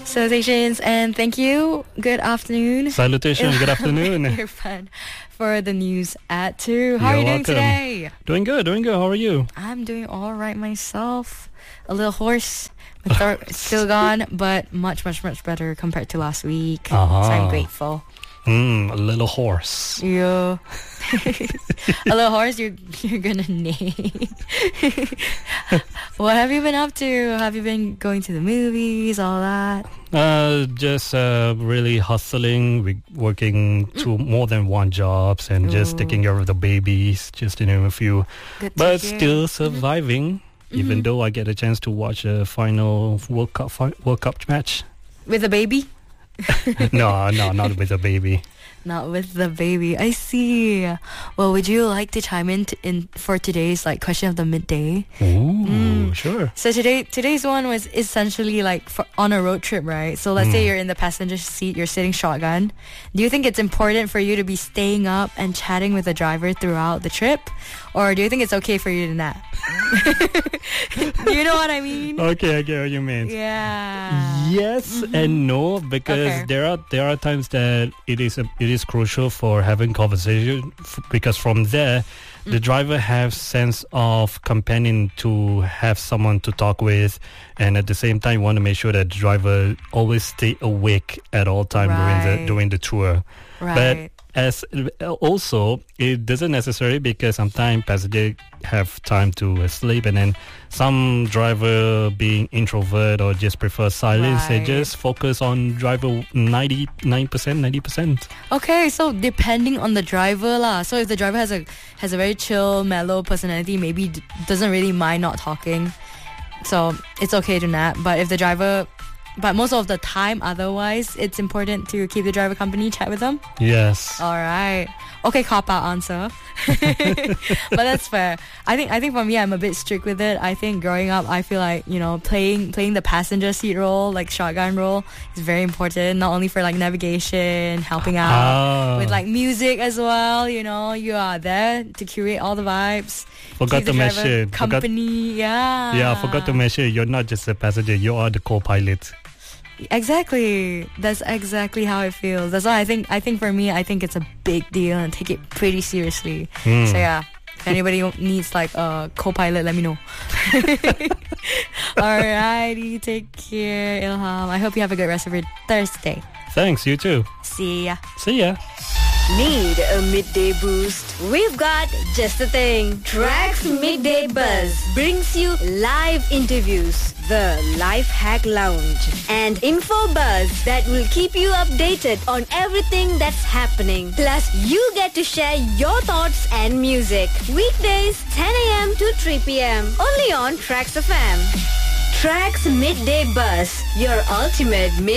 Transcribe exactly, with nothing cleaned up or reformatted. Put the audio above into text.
Salutations and thank you. Good afternoon. Salutation. Good afternoon. Irfan for the news at two. How You're are you doing welcome. today? Doing good, doing good. How are you? I'm doing all right myself. A little hoarse. My throat is still gone, but much, much, much better compared to last week. Uh-huh. So I'm grateful. Mm, a little horse. Yeah. A little horse you're, you're gonna name. What have you been up to? Have you been going to the movies, all that? Uh, just uh, really hustling, we working two more than one jobs and just Ooh. taking care of the babies, just to name a few. Good to But hear. still surviving, Mhm. even Mhm. though I get a chance to watch a final World Cup fi- World Cup match. With a baby? no, no, not with a baby. Not with the baby. I see. Well, would you like to chime in, t- in for today's like question of the midday? Ooh, Mm. sure. So today, today's one was essentially like for, on a road trip, right? So let's say Mm. you're in the passenger seat, you're sitting shotgun. Do you think it's important for you to be staying up and chatting with the driver throughout the trip, or do you think it's okay for you to nap? Do you know what I mean? Okay, I get what you mean. Yeah. Yes and no, because Okay. there are there are times that it is a, it is crucial for having conversation f- because from there the driver has sense of companion to have someone to talk with, and at the same time you want to make sure that the driver always stay awake at all time during Right. the during the tour. Right. But as also, it doesn't necessarily, because sometimes passengers have time to sleep, and then some driver being introvert or just prefer silence, they Right. just focus on driver ninety-nine percent, ninety percent. Okay, so depending on the driver lah. So if the driver has a has a very chill, mellow personality, maybe d- doesn't really mind not talking, so it's okay to nap. But if the driver, but most of the time, otherwise, it's important to keep the driver company, chat with them. Yes. All right. Okay, cop out answer. But that's fair. I think I think for me, I'm a bit strict with it. I think growing up, I feel like, you know, playing playing the passenger seat role, like shotgun role, is very important. Not only for like navigation, helping out Ah. with like music as well. You know, you are there to curate all the vibes. Forgot keep the to driver mention. Forgot, company. Yeah. yeah, I forgot to mention. You're not just a passenger. You are the co-pilot. Exactly. That's exactly how it feels. That's why I think I think for me, I think it's a big deal and take it pretty seriously. Hmm. So yeah, if anybody needs like a co-pilot, let me know. Alrighty, take care, Ilham. I hope you have a good rest of your Thursday. Thanks. You too. See ya. See ya. Need a midday boost? We've got just the thing. Tracks Midday Buzz brings you live interviews, the Life Hack Lounge, and info buzz that will keep you updated on everything that's happening. Plus, you get to share your thoughts and music. Weekdays, ten a.m. to three p.m. Only on Tracks F M. Tracks Midday Buzz, your ultimate mid